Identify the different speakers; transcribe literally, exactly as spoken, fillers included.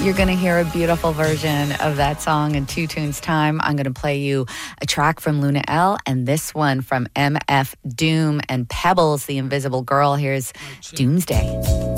Speaker 1: You're going to hear a beautiful version of that song in two tunes time. I'm going to play you a track from Luna L and this one from M F Doom and Pebbles, The Invisible Girl. Here's Doomsday.